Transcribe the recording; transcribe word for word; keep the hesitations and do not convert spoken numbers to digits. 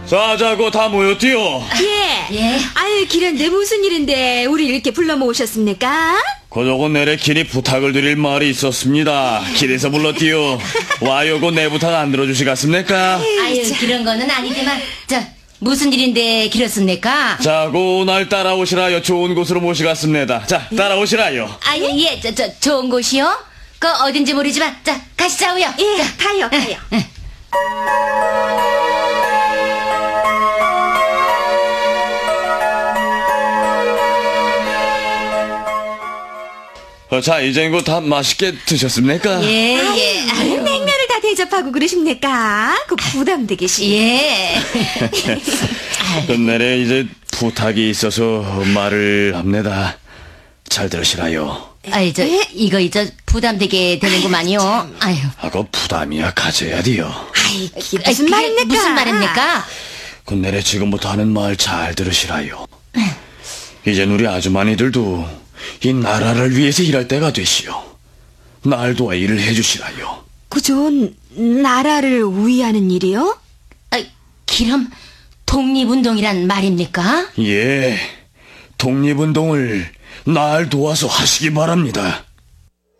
자, 자고 다 모였디요. 예. 예. 아유, 길은데 무슨 일인데 우리 이렇게 불러 모으셨습니까? 그저고 내래 길이 부탁을 드릴 말이 있었습니다. 길에서 불렀디요. 와요고 내 부탁 안 들어주시겠습니까? 아유, 그런 거는 아니지만, 저, 무슨 일인데 길었습니까? 자고 날 따라오시라요. 좋은 곳으로 모시겠습니다. 자, 따라오시라요. 아, 예, 예, 저, 저, 좋은 곳이요? 그 어딘지 모르지만, 자, 가시자고요. 예, 자, 가요, 가요. 어, 자, 이젠 곧 다 맛있게 드셨습니까? 예, 예. 아유, 냉면을 다 대접하고 그러십니까? 그 부담되겠시. 예. 그 내래 이제 부탁이 있어서 말을 합니다. 잘 들으시라요. 아이, 저, 이거, 이저, 부담되게 되는구만요. 아유. 하고 부담이야 가져야 돼요. 아이, 그게 아이, 무슨 그게 말입니까? 무슨 말입니까? 그 내래 지금부터 하는 말 잘 들으시라요. 이젠 우리 아주머니들도 이 나라를 위해서 일할 때가 되시오. 날 도와 일을 해주시라요. 그저 나라를 위하는 일이요? 아, 기럼, 독립운동이란 말입니까? 예, 독립운동을 날 도와서 하시기 바랍니다.